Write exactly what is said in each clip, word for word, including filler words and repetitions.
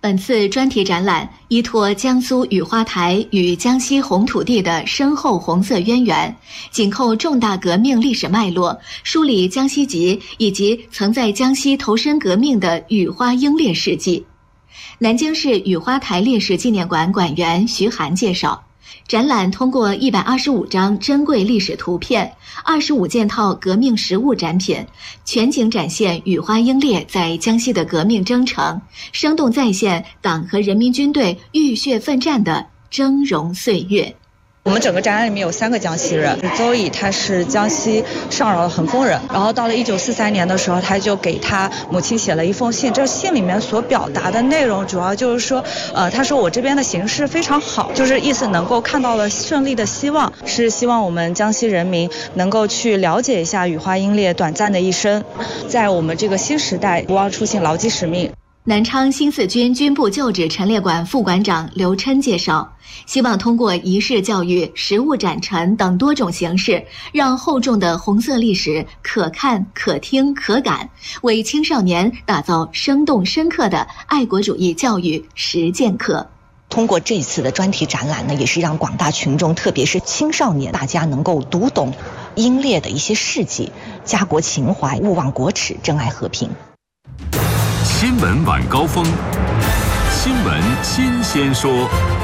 本次专题展览依托江苏雨花台与江西红土地的深厚红色渊源，紧扣重大革命历史脉络，梳理江西籍以及曾在江西投身革命的雨花英烈事迹。南京市雨花台烈士纪念馆馆员徐涵介绍，展览通过一百二十五张珍贵历史图片、二十五件套革命实物展品，全景展现雨花英烈在江西的革命征程，生动再现党和人民军队浴血奋战的峥嵘岁月。 我们整个展览里面有三个江西人，邹乙他是江西上饶的横峰人，然后到了一九四三年的时候，他就给他母亲写了一封信，这信里面所表达的内容主要就是说，呃，他说我这边的形势非常好，就是意思能够看到了胜利的希望，是希望我们江西人民能够去了解一下雨花英烈短暂的一生，在我们这个新时代不忘初心，牢记使命。 南昌新四军军部旧址陈列馆副馆长刘琛介绍，希望通过仪式教育、实物展陈等多种形式，让厚重的红色历史可看、可听、可感，为青少年打造生动深刻的爱国主义教育实践课。 通过这次的专题展览呢，也是让广大群众，特别是青少年，大家能够读懂英烈的一些事迹，家国情怀，勿忘国耻，珍爱和平。 新闻晚高峰，新闻新鲜说。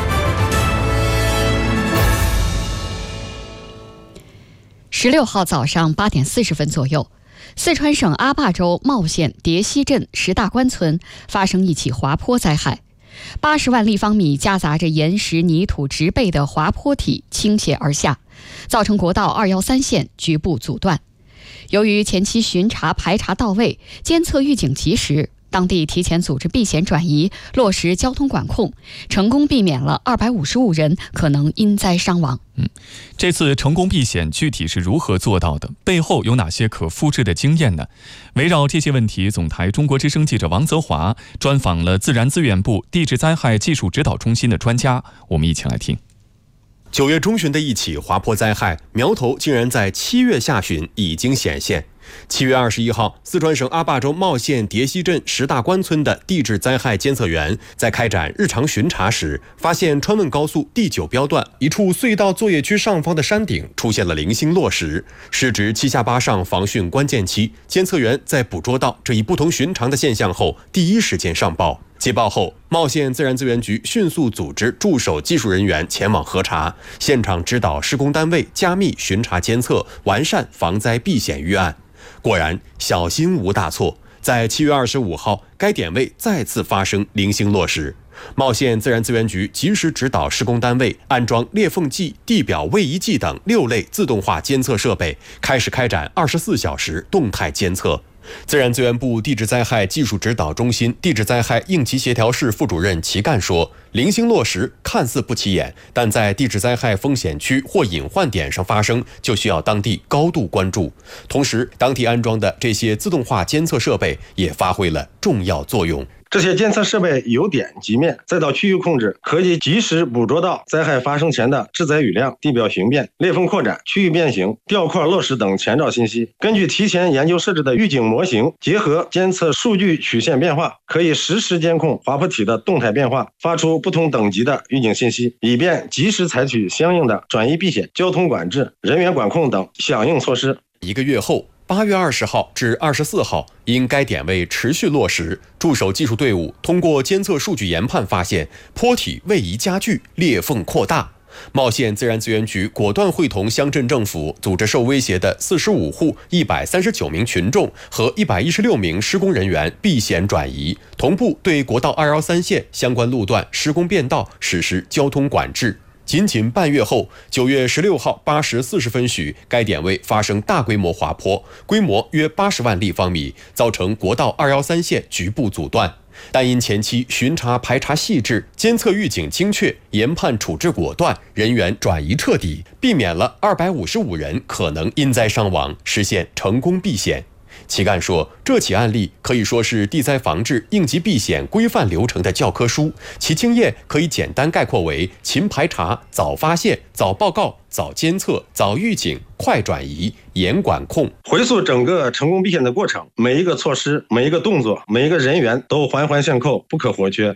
十六号早上八点四十分左右，四川省阿坝州茂县蝶溪镇石大关村发生一起滑坡灾害，八十万立方米夹杂着岩石、泥土、植被的滑坡体倾斜而下，造成国道二一三线局部阻断。由于前期巡查排查到位，监测预警及时，当地提前组织避险转移，落实交通管控，成功避免了二百五十五人可能因灾伤亡。 嗯，这次成功避险具体是如何做到的？背后有哪些可复制的经验呢？围绕这些问题，总台中国之声记者王泽华专访了自然资源部地质灾害技术指导中心的专家，我们一起来听。 九月中旬的一起滑坡灾害，苗头竟然在七月下旬已经显现。七月二十一号，四川省阿坝州茂县蝶溪镇石大关村的地质灾害监测员在开展日常巡查时，发现川汶高速第九标段一处隧道作业区上方的山顶出现了零星落石，时值七下八上防汛关键期。监测员在捕捉到这一不同寻常的现象后，第一时间上报。接报后，茂县自然资源局迅速组织驻守技术人员前往核查，现场指导施工单位加密巡查监测，完善防灾避险预案。果然，小心无大错。在七月二十五号，该点位再次发生零星落石。茂县自然资源局及时指导施工单位安装裂缝计、地表位移计等六类自动化监测设备，开始开展二十四小时动态监测。自然资源部地质灾害技术指导中心地质灾害应急协调室副主任齐干说，零星落石看似不起眼，但在地质灾害风险区或隐患点上发生，就需要当地高度关注。同时，当地安装的这些自动化监测设备也发挥了重要作用。 这些监测设备由点及面再到区域控制，可以及时捕捉到灾害发生前的致灾雨量、地表形变、裂缝扩展、区域变形、掉块落石等前兆信息。根据提前研究设置的预警模型，结合监测数据曲线变化，可以实时监控滑坡体的动态变化，发出不同等级的预警信息，以便及时采取相应的转移避险、交通管制、人员管控等响应措施。 一个月后，八月二十号至二十四号，因该点位持续落石，驻守技术队伍通过监测数据研判发现，坡体位移加剧，裂缝扩大。茂县自然资源局果断会同乡镇政府，组织受威胁的四十五户一百三十九名群众和一百一十六名施工人员避险转移，同步对国道二一三线相关路段施工变道实施交通管制。仅仅半月后，九月十六号八时四十分许，该点位发生大规模滑坡，规模约八十万立方米，造成国道二一三线局部阻断。但因前期巡查排查细致，监测预警精确，研判处置果断，人员转移彻底，避免了二百五十五人可能因灾伤亡，实现成功避险。齐干说，这起案例可以说是地灾防治应急避险规范流程的教科书，其经验可以简单概括为勤排查、早发现、早报告、早监测、早预警、快转移、严管控。 回溯整个成功避险的过程，每一个措施、每一个动作、每一个人员都环环相扣，不可或缺。